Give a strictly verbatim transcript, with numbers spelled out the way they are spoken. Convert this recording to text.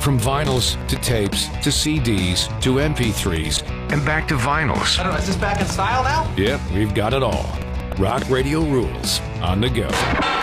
From vinyls to tapes to C Ds to M P threes and back to vinyls. I don't know, is this back in style now? Yep, we've got it all. Rock Radio rules on the go.